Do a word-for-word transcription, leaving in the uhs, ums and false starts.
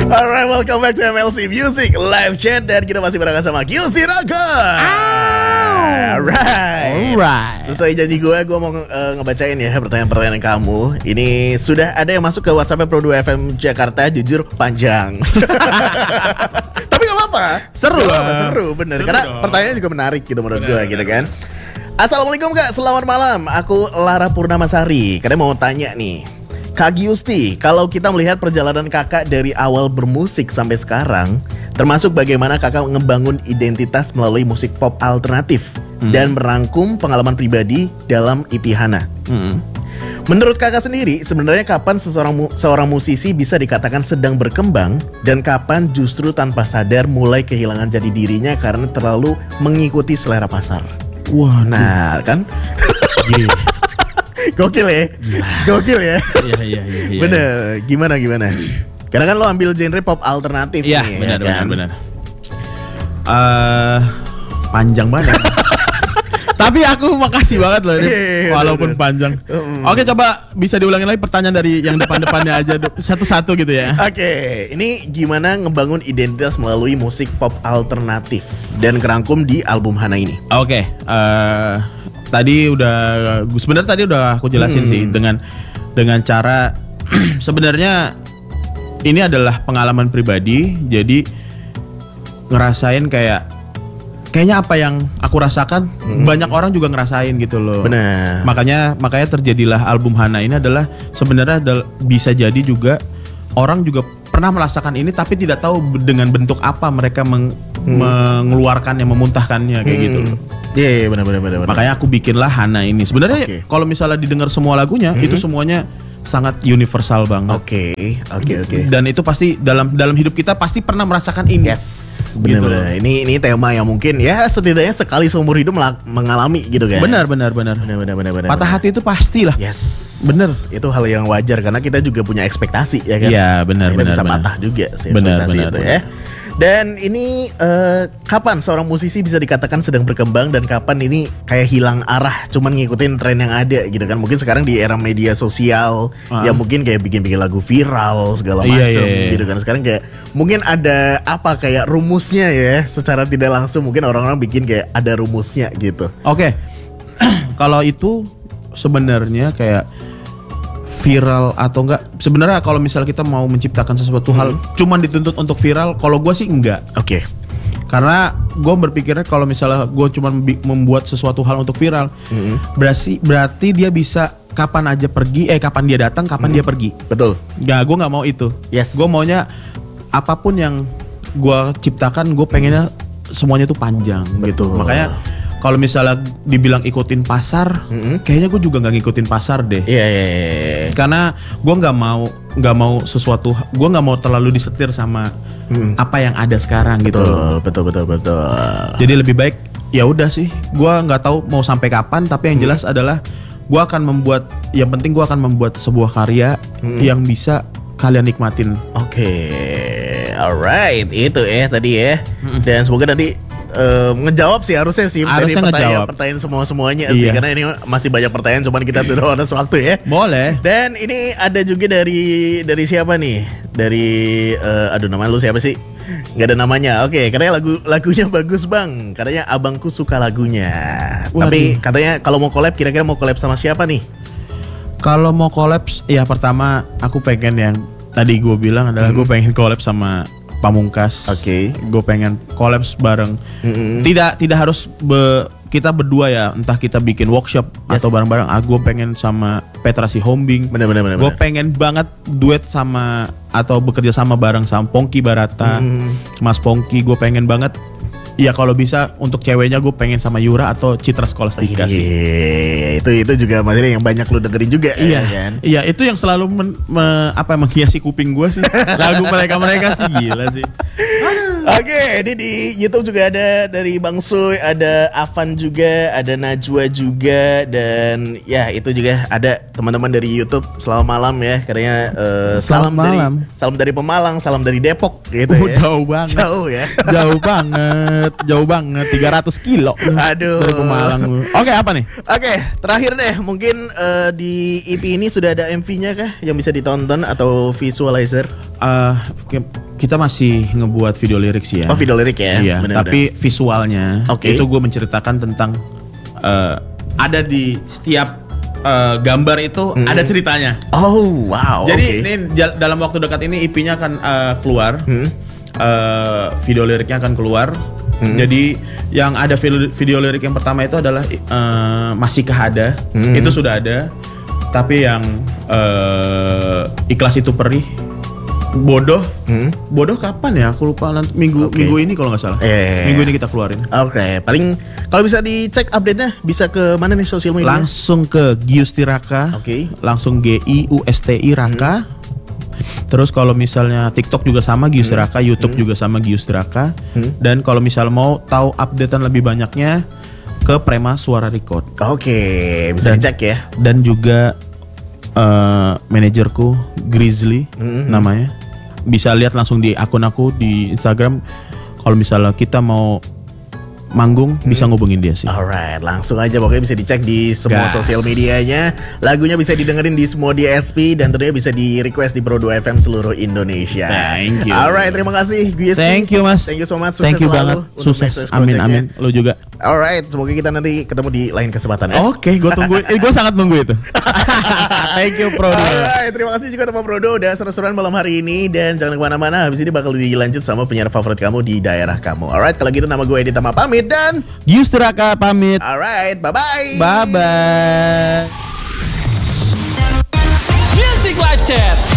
Alright, welcome back to M L C Music Live Chat. Dan kita masih berangkat sama Q C Raka. Alright. Alright. Sesuai janji gue, gue mau uh, ngebacain ya pertanyaan-pertanyaan kamu. Ini sudah ada yang masuk ke WhatsApp Pro dua F M Jakarta. Jujur panjang. Tapi gak apa-apa. Seru gak lah. apa-apa, seru bener. Seru Karena dong. pertanyaannya juga menarik gitu menurut Bener, gue bener. gitu kan. Assalamualaikum Kak, selamat malam. Aku Lara Purnamasari. Kadang mau tanya nih, Kak Giusti, kalau kita melihat perjalanan kakak dari awal bermusik sampai sekarang, termasuk bagaimana kakak ngebangun identitas melalui musik pop alternatif Hmm. dan merangkum pengalaman pribadi dalam I P Hana. Hmm. Menurut kakak sendiri, sebenarnya kapan seseorang mu- seorang musisi bisa dikatakan sedang berkembang dan kapan justru tanpa sadar mulai kehilangan jati dirinya karena terlalu mengikuti selera pasar? Wah, Nah, kan? Gila. Gokil ya? Gokil ya? Iya, iya, iya, iya. Bener, gimana gimana? Karena kan lo ambil genre pop alternatif Iya, nih, benar, ya kan? benar, benar. Eh, panjang banget. Tapi aku makasih banget loh ini, Iya, iya, walaupun bener. panjang. Mm. Oke, coba bisa diulangin lagi pertanyaan dari yang depan-depannya aja du- satu-satu gitu ya. Oke, ini gimana ngebangun identitas melalui musik pop alternatif dan kerangkum di album Hana ini? Oke, eh tadi udah sebenarnya tadi udah aku jelasin Hmm. sih dengan dengan cara sebenarnya ini adalah pengalaman pribadi, jadi ngerasain kayak kayaknya apa yang aku rasakan banyak orang juga ngerasain gitu loh. Benar. Makanya makanya terjadilah album Hana ini adalah sebenarnya adal- bisa jadi juga orang juga pernah merasakan ini tapi tidak tahu dengan bentuk apa mereka meng- mengeluarkannya, memuntahkannya kayak gitu loh. Iya, iya, benar benar benar. benar. Makanya aku bikinlah Hana ini. Sebenarnya Oke. kalau misalnya didengar semua lagunya itu semuanya sangat universal banget. Oke, oke, oke. Dan itu pasti dalam dalam hidup kita pasti pernah merasakan ini. Yes, benar-benar. Gitu. Ini ini tema yang mungkin ya setidaknya sekali seumur hidup melak- mengalami gitu kan. Benar benar benar. Benar benar benar benar. Patah hati itu pastilah. Yes. Bener. Itu hal yang wajar karena kita juga punya ekspektasi ya kan. Iya, benar, Akhirnya benar, bisa benar. patah juga sih Benar, ekspektasi benar, itu benar. ya. Dan ini eh, kapan seorang musisi bisa dikatakan sedang berkembang dan kapan ini kayak hilang arah cuman ngikutin tren yang ada gitu kan. Mungkin sekarang di era media sosial Ah. ya mungkin kayak bikin-bikin lagu viral segala Iya, macam iya, iya. gitu kan. Sekarang kayak mungkin ada apa kayak rumusnya ya secara tidak langsung mungkin orang-orang bikin kayak ada rumusnya gitu. Oke. Kalau itu sebenarnya kayak viral atau enggak, sebenarnya kalau misalnya kita mau menciptakan sesuatu hal cuman dituntut untuk viral, kalau gue sih enggak. Oke. Karena gue berpikirnya kalau misalnya gue cuma membuat sesuatu hal untuk viral, Mhm. berarti berarti dia bisa kapan aja pergi, eh kapan dia datang, kapan dia pergi. Betul. Nggak, gue nggak mau itu. Yes. Gue maunya apapun yang gue ciptakan, gue pengennya semuanya tuh panjang gitu. Betul. Makanya kalau misalnya dibilang ikutin pasar, Mhm. kayaknya gue juga nggak ngikutin pasar deh. Iya, iya, iya, iya. Karena gue nggak mau nggak mau sesuatu, gue nggak mau terlalu disetir sama Mhm. apa yang ada sekarang gitu. Betul, betul, betul, betul. Jadi lebih baik ya udah sih, gue nggak tahu mau sampai kapan, tapi yang jelas adalah gue akan membuat, yang penting gue akan membuat sebuah karya Hmm. yang bisa kalian nikmatin. Oke, alright, itu ya tadi ya. Dan semoga nanti eh, ngejawab sih harusnya sih dari Harusnya pertanyaan, ngejawab. pertanyaan semua semuanya sih, Iya. karena ini masih banyak pertanyaan, cuman kita tidak ada waktu ya. Boleh. Dan ini ada juga dari dari siapa nih? Dari eh, aduh nama lu siapa sih? Gak ada namanya. Oke, katanya lagu lagunya bagus bang. Katanya abangku suka lagunya. Waduh. Tapi katanya kalau mau collab, kira-kira mau collab sama siapa nih? Kalau mau kolaps, ya pertama aku pengen yang tadi gue bilang adalah gue pengen kolaps sama Pamungkas. Oke. Gue pengen kolaps bareng. Mm-mm. Tidak tidak harus be- kita berdua ya, entah kita bikin workshop Yes. atau bareng-bareng. Ah, gue pengen sama Petra Sihombing. Bener bener bener. Gue bener. pengen banget duet sama atau bekerja sama bareng sama Pongki Barata, Mhm. Mas Pongki. Gue pengen banget. Ya kalau bisa untuk ceweknya gue pengen sama Yura atau Citra Skolastika sih. Iya, itu itu juga materi yang banyak lu dengerin juga Iya, ya kan. iya itu yang selalu men- me- apa menghiasi kuping gue sih. Lagu mereka mereka sih gila sih. Oke, ini di YouTube juga ada dari Bang Suy, ada Avan juga, ada Najwa juga, dan ya itu juga ada teman-teman dari YouTube. Selamat malam ya, katanya eh, salam Selamat dari malam. salam dari Pemalang, salam dari Depok gitu Oh, ya. jauh banget. Jauh ya. Jauh banget, jauh banget, tiga ratus kilo. Aduh. Dari Pemalang lu. Oke, apa nih? Oke, terakhir deh, mungkin eh, di E P ini sudah ada M V-nya kah yang bisa ditonton atau visualizer? eh, ke- kita masih ngebuat video lirik sih ya. Oh, video lirik ya. Iya, Bener-bener. tapi visualnya Oke. itu gue menceritakan tentang eh, ada di setiap eh, gambar itu ada ceritanya. Oh, wow. Jadi oke. ini jal- dalam waktu dekat ini I P-nya akan eh, keluar, Hmm. Eh, video liriknya akan keluar. Hmm. Jadi yang ada video, video lirik yang pertama itu adalah eh, Masihkah Ada, Hmm. itu sudah ada. Tapi yang eh, Ikhlas Itu Perih, Bodoh, Hmm. Bodoh kapan ya? Aku lupa nanti minggu Oke. minggu ini kalau nggak salah. Eh. Minggu ini kita keluarin. Oke, paling kalau bisa dicek update-nya bisa ke mana nih sosial media? Langsung ke Giusti Raka. Oke. Langsung G I U S T I Raka. Terus kalau misalnya TikTok juga sama Giusti Raka, YouTube juga sama Giusti Raka. Hmm. Dan kalau misal mau tahu updatean lebih banyaknya ke Prema Suara Record. Oke, bisa Dan- dicek ya. Dan juga eh, manajerku Grizzly Mhm. namanya. Bisa lihat langsung di akun aku di Instagram. Kalau misalnya kita mau manggung bisa ngubungin dia sih. Alright, langsung aja pokoknya bisa dicek di semua Gas. sosial medianya. Lagunya bisa didengerin di semua D S P dan tentunya bisa di request di Pro dua F M seluruh Indonesia. Thank you. Alright, terima kasih Gusti. Thank you mas. Thank you so much. Sukses Thank you selalu banget. untuk Sukses. next next Amin project-nya. amin. Lo juga. Alright, semoga kita nanti ketemu di lain kesempatan ya. Oke, gue tunggu. Eh, gue sangat nunggu itu. Thank you Pro. Alright, terima kasih juga teman Prodo udah seru-seruan malam hari ini. Dan jangan kemana-mana, habis ini bakal dilanjut sama penyiar favorit kamu di daerah kamu. Alright, kalau gitu nama gue Edi Tama pamit dan Giusti Raka pamit. alright, bye-bye. Bye bye. Music Live Chat.